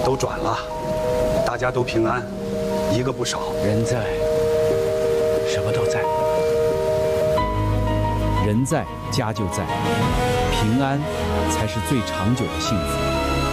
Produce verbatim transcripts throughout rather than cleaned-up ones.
都转了，大家都平安，一个不少。 人在，什么都在。人在，家就在，平安才是最长久的幸福。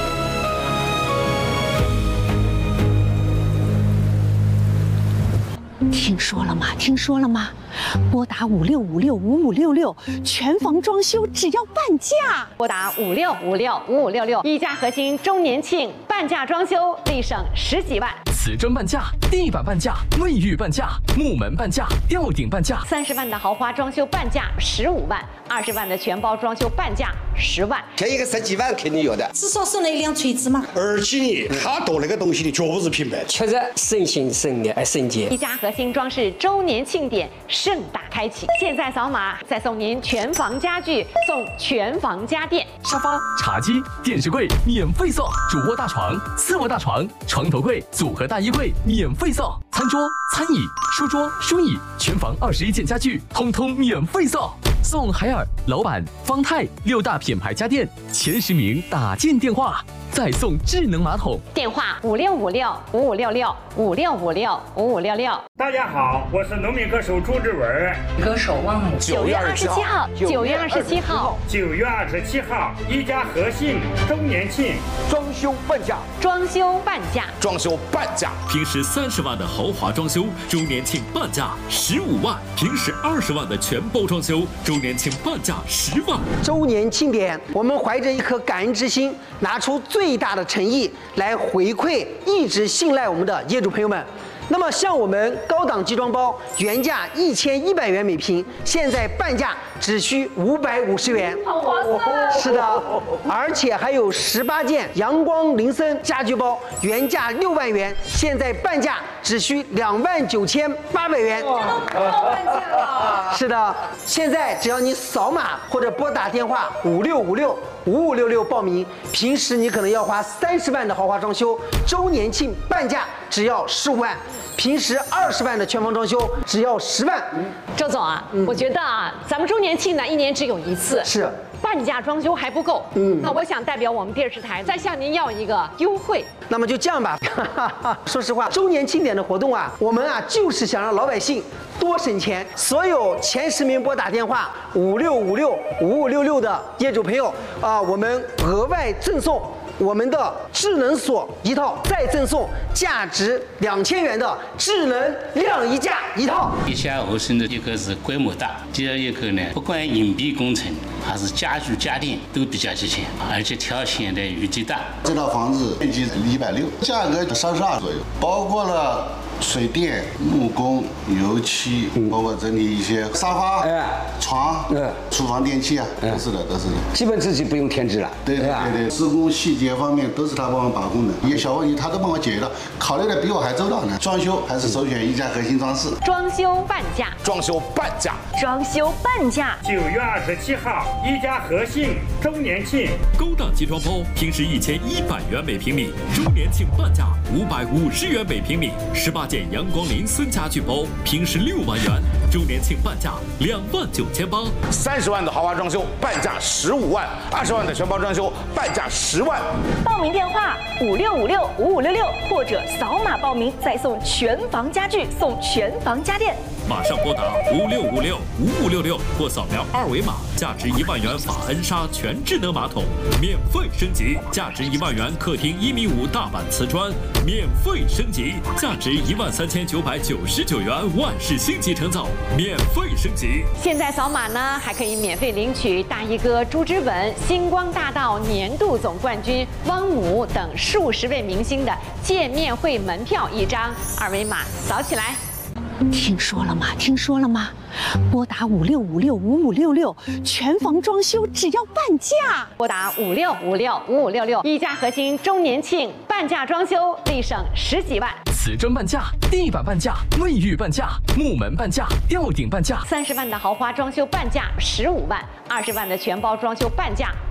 听说了吗？听说了吗？拨打五六五六五五六六，全房装修只要半价。 拨打五六五六五五六六，一家核心周年庆半价装修，立省十几万。 瓷砖半价，地板半价，卫浴半价，木门半价，吊顶半价。 三十万的豪华装修半价十五万，二十万的全包装修半价十万。 便宜个十几万肯定有的， 至少省了一辆锤子嘛。 而且它做那个东西的绝不是平白， 确实省心省力还省钱。 一家核心装饰周年庆典盛大开启，现在扫码再送您全房家具，送全房家电， 沙发、茶几、电视柜免费送，主卧大床、次卧大床、床头柜、组合大衣柜免费送，餐桌、餐椅、书桌、书椅，全房二十一件家具通通免费送。送海尔、楼板、方太六大品牌家电，前十名打进电话，再送智能马桶。 电话五六五六五五六六五六五六五五六六。 大家好，我是农民歌手朱志文。 歌手旺姆。 九月二十七号，九月二十七号， 九月二十七号，一家核心周年庆， 装修半价， 装修半价， 装修半价。 平时三十万的豪华装修，周年庆半价十五万；平时二十万的全包装修，周年庆半价十万。 周年庆典，我们怀着一颗感恩之心，拿出最大的诚意来回馈一直信赖我们的业主朋友们。那么像我们高档集装包，原价一千一百元每平，现在半价只需五百五十元。 好划算！ 是的，而且还有十八件阳光林森家居包，原价六万元，现在半价只需两万九千八百元。 这都不到半价了。 是的，现在只要你扫码或者拨打电话五六五六五五六六报名，平时你可能要花三十万的豪华装修，周年庆半价只要十五万。平时二十万的全房装修只要十万。 周总啊，嗯、我觉得啊，咱们周年庆呢一年只有一次， 是半价装修还不够。嗯，那我想代表我们电视台再向您要一个优惠。 那么就这样吧，说实话，周年庆典的活动啊，我们啊就是想让老百姓多省钱。所有前十名拨打电话五六五六五五六六的业主朋友啊，我们额外赠送我们的智能锁一套，再赠送价值两千元的智能晾衣架一套。 一家核心的一个是规模大，第二一个呢，不管硬币工程还是家具家电都比较齐全，而且条件的余地大。 这套房子面积一百六，价格三十二左右，包括了水电、木工、油漆，嗯、包括整理一些沙发、哎、床、嗯、厨房电器啊，都是的，都是的。 基本自己不用添置了。 对对对对，施工细节方面都是他帮我把控的，一些小问题他都帮我解决了，考虑的比我还周到呢。装修还是首选一家核心装饰。 装修半价， 装修半价， 装修半价。 九月二十七号，一家核心周年庆， 高档集装包平时一千一百元每平米，周年庆半价五百五十元每平米，十八件阳光林森家具包平时六万元，周年庆半价两万九千八。 三十万的豪华装修半价十五万，二十万的全包装修半价十万。 报名电话五六五六五五六六，或者扫码报名再送全房家具，送全房家电。 马上拨打五六五六五五六六或扫描二维码，价值一万元法恩莎全智能马桶免费升级，价值一万元客厅一米五大板瓷砖免费升级，价值一万三千九百九十九元万氏星级成造免费升级。 现在扫码呢，还可以免费领取大衣哥朱之文、星光大道年度总冠军汪姆等数十位明星的见面会门票一张，二维码扫起来。 听说了吗？听说了吗？拨打五六五六五五六六，全房装修只要半价。 拨打五六五六五五六六，一家核心周年庆半价装修，立省十几万。 瓷砖半价，地板半价，卫浴半价，木门半价，吊顶半价。 三十万的豪华装修半价十五万，二十万的全包装修半价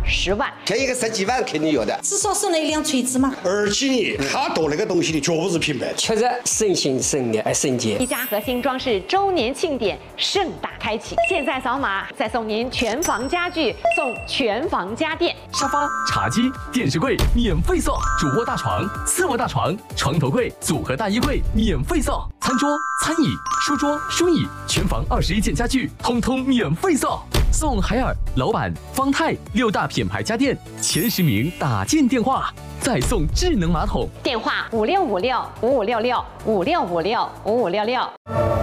十万。 便宜个十几万肯定有的。 至少送了一辆锤子嘛。 而且他夺那个东西的绝不是平白， 确实省心省力而省钱。 一家核心装饰周年庆典盛大开启，现在扫码再送您全房家具，送全房家电， 沙发、茶几、电视柜免费送，主卧大床、次卧大床、床头柜、组合大衣柜免费送，餐桌、餐椅、书桌、书椅，全房二十一件家具通通免费送。送海尔、老板、方太六大品牌家电，前十名打进电话，再送智能马桶。 电话五六五六五五六六五六五六五五六六。